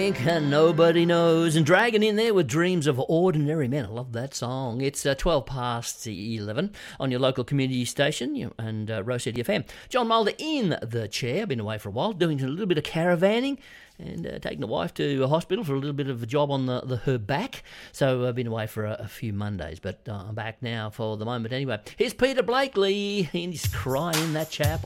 Nobody knows, and dragging in there with Dreams of Ordinary Men. I love that song. It's 12 past 11 on your local community station and Rose City FM. John Mulder in the chair. Been away for a while, doing a little bit of caravanning and taking the wife to a hospital for a little bit of a job on her back. So I've been away for a few Mondays, but I'm back now for the moment anyway. Here's Peter Blakely. He's crying, that chap.